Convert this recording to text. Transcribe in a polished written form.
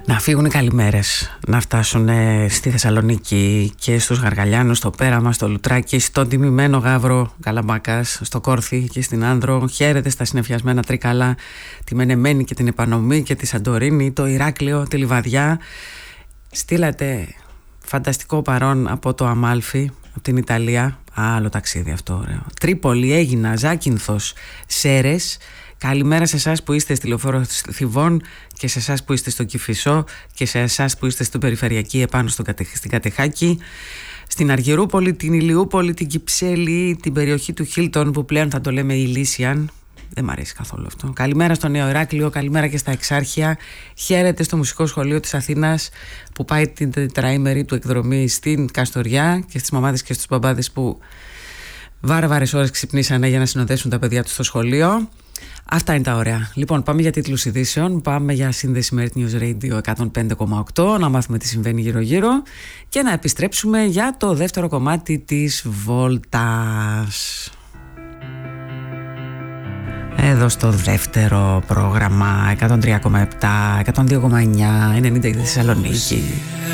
Να φύγουν οι καλημέρες, να φτάσουν στη Θεσσαλονίκη και στους Γαργαλιάνους, στο Πέραμα, στο Λουτράκι, στον τιμημένο Γαύρο Καλαμπάκας, στο Κόρθι και στην Άνδρο. Χαίρετε στα συννεφιασμένα Τρίκαλα, τη Μενεμένη και την Επανομή και τη Σαντορίνη, το Ηράκλειο, τη Λιβαδιά. Στείλατε φανταστικό παρόν από το Αμάλφι, από την Ιταλία. Άλλο ταξίδι αυτό, ωραίο. Τρίπολη, Αίγινα, Ζάκυνθος, Σέρες. Καλημέρα σε εσάς που είστε στη Λεωφόρο Θηβών και σε εσάς που είστε στο Κηφισό και σε εσάς που είστε στην Περιφερειακή επάνω στην Κατεχάκη, στην Αργυρούπολη, την Ηλιούπολη, την Κυψέλη, την περιοχή του Χίλτον που πλέον θα το λέμε Ηλίσιαν. Δεν μ' αρέσει καθόλου αυτό. Καλημέρα στο Νέο Ηράκλειο, καλημέρα και στα Εξάρχεια. Χαίρετε στο Μουσικό Σχολείο της Αθήνας που πάει την τετραήμερη του εκδρομή στην Καστοριά και στις μαμάδες και στους μπαμπάδες που βάρε-βάρες ώρες ξυπνήσανε για να συνοδεύσουν τα παιδιά τους στο σχολείο. Αυτά είναι τα ωραία. Λοιπόν, πάμε για τίτλους ειδήσεων, πάμε για σύνδεση με News Radio 105,8, να μάθουμε τι συμβαίνει γύρω-γύρω και να επιστρέψουμε για το δεύτερο κομμάτι της βόλτας. Εδώ στο δεύτερο πρόγραμμα 103,7, 102,9, 90 η Θεσσαλονίκη.